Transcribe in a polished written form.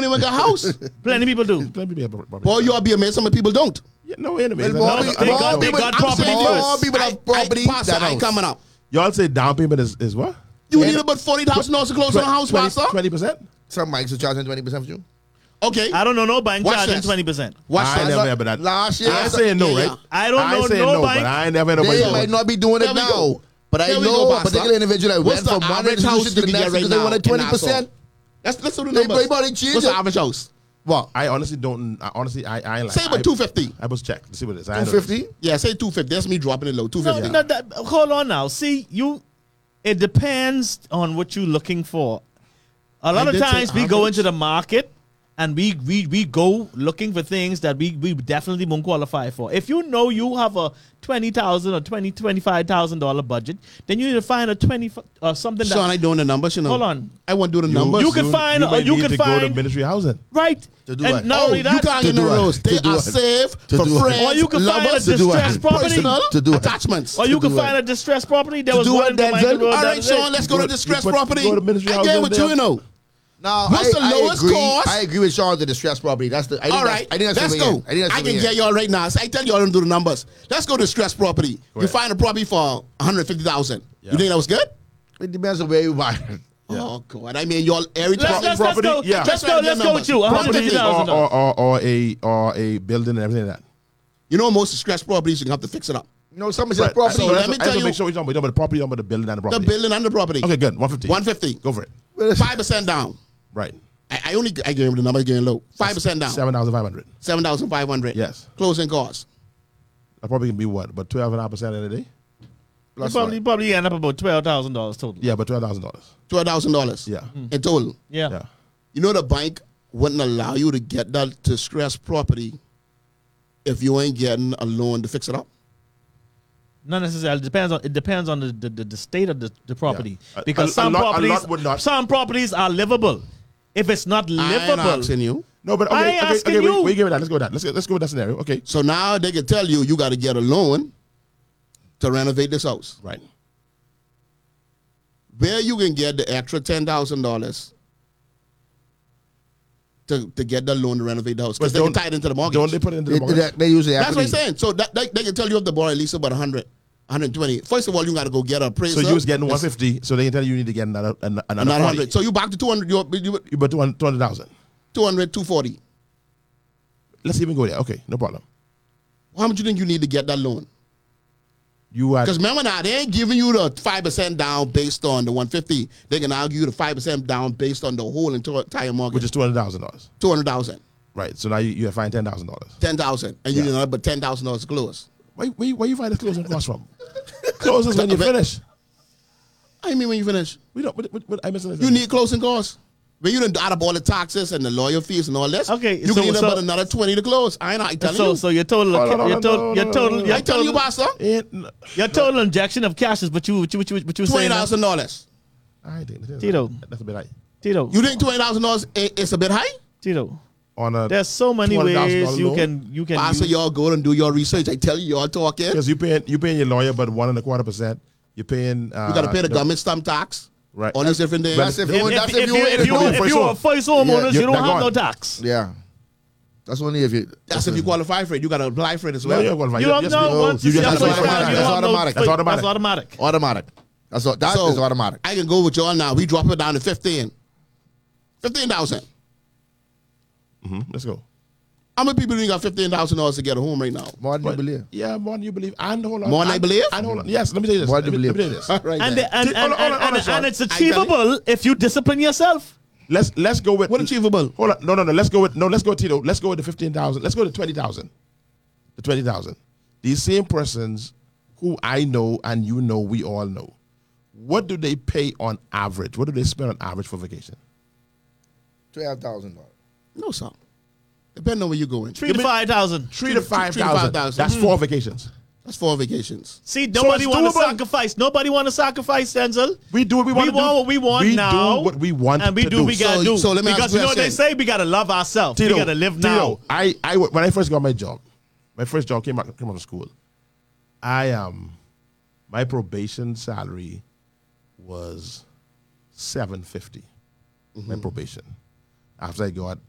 don't even got a house. Plenty people do. Plenty people have property. Boy, you ought to be amazed. Some people don't. Yeah, no, wait a minute. Well, They got property More first. people have property Pastor, than I house. coming up. Y'all say down payment is what? You need about $40,000 to close on a house, Pastor. 20%? Some banks are charging 20% for you. Okay. I don't know no bank Watch charging this. 20%. Watch I this. never heard that. Last year, I ain't saying no, Yeah, right? I don't I ain't know saying no no, bank. but I ain't never heard nobody they do might it. not be doing There it we now. go. But I There we know go, a particular Pastor. individual that What's went the from one average house institution to you the can next get right because they now wanted in Nassau? 20%. Let's do the numbers. Everybody change What's it. the average house? What? I honestly don't. I ain't like. Say about 250. I must check to see what it is. I know. 250? Yeah, say 250. That's me dropping it low. No, 250. hold on now. See, it depends on what you're looking for. A lot I of did say times we go average. into the market and we go looking for things that we definitely won't qualify for. If you know you have a $20,000 or $25,000 budget, then you need to find a 20 or something Sean, that I doing the numbers, you know. Hold on. I want to do the numbers. you can find- might you need can to go to find- Ministry of Housing. right. To do and what? not Oh, only you that, can't get do no what? those. They To do are what? safe To for do what? friends, or you can find a lovers, To do what? distressed property. personal To do what? attachments. Or you To can do find what? a distressed property. There To was do one what, in Jamaica Denzel? Road All the right, other Sean, day. let's go to You distressed put- property. go to Ministry I of get Housing what there. you know. Now, What's the lowest agree, cost? I agree with Sean, the distressed property. I think All right, I think that's let's over go. here. I think that's I over can here. get y'all right now. So I tell y'all to do the numbers. Let's go to stress property. You Right. find a property for 150,000. Yeah. You think that was good? It depends on where you buy it. Oh God! I mean, y'all every time. Let's property, go. yeah. Let's go with you. Property $150,000. or a building and everything like that. You know, most stress properties you have to fix it up. No, somebody said Right. property. So let me I tell just you- make sure we're talking about the property, talking about the building and the The property. building and the property. Okay, good. 150. 150. Go for it. 5% down. Right. I gave him the number getting low. 5% down. 7,500. 7,500. Yes. Closing costs. That probably can be what? About 12.5% in a day? You probably end up about $12,000 total. Yeah, but $12,000. $12,000. Yeah. In total. Yeah. Yeah. You know the bank wouldn't allow you to get that to stress property if you ain't getting a loan to fix it up. Not necessarily. It depends on the state of the property. Yeah. Because A some lot properties would not. some properties are livable. If it's not I ain't livable, asking you. No, but I okay, ain't okay, asking okay, you. we give it that. Let's go with that. Let's go with that scenario. Okay. So now they can tell you got to get a loan to renovate this house. Right. Where you can get the extra $10,000 to get the loan to renovate the house because But they can don't- tie it into the mortgage. Don't they put it into the mortgage? They usually That's what I'm equity. saying. So they can tell you if the borrow at least about 100, 120. First of all, you got to go get an appraiser. So you was getting 150, so they can tell you need to get another another 40. 100. So you back to 200. You You put 200,000. 200, 240. Let's even go there. Okay, no problem. How much you think you need to get that loan? You had Because remember now, they ain't giving you the 5% down based on the 150. They can argue the 5% down based on the whole entire mortgage. which is $200,000. 200,000, Right. So now you have fined $10,000. 10,000, and you Yeah. need another but $10,000 to close. Where you find the closing cost from? Closes when you finish. I mean, when you finish, We don't. What I missing? you need closing costs. When you done add up all the taxes and the lawyer fees and all this, Okay, you so- need so- about another 20 to close. I telling you. so your total, Oh, no, your total, your I tell you, total, Pastor, your total injection of cash is what you saying now? $20,000. I think Tito. that's a bit high. Tito, You think $20,000 is a bit high? Tito. On a There's so many $200,000 ways you loan? can Pastor, use. y'all go and do your research. I tell you, y'all talking. because you paying your lawyer, but 1.25%. You're paying. You got to pay the government stamp tax. Right. All these different things. That's if you If if you're a first homeowner, Yeah, you don't they're have no gone. tax. Yeah. That's only if you. That's if you qualify for it. You got to apply for it as No, well. you're qualified. You don't Yes, know you- once you it's just your have to first apply. time, you That's don't have no- automatic. That's automatic. That's automatic. Automatic. That is automatic. I can go with y'all now. We drop it down to 15. 15,000. Let's go. How many people do you got $15,000 to get a home right now? More than you But- believe. Yeah, more than you believe. And hold on. More than I believe? And hold on. Yes, let me tell you this. More Let than me you tell you believe. this. All right. And, then. and, Hold on, Sean. and it's achievable if you discipline yourself. Let's go with What achievable? Hold on. No. Let's go with Tito. Let's go with the 15,000. Let's go to 20,000. The 20,000. These same persons who I know and you know, we all know. What do they pay on average? What do they spend on average for vacation? $12,000. No, sir. Depending on where you're going. 3 to 5,000. 3 to 5,000. 5,000. That's 4 vacations. That's 4 vacations. See, nobody it's want to doable. sacrifice. Nobody want to sacrifice, Denzel. We do what we want to do. want what we want we now. do what we want and we to do do. what we got to do. So let me ask because you you a know what they question. say? We got to love ourselves. Tito, We got to live now. Tito, when I first got my job, my first job came out of school. My probation salary was $750. My probation. After I got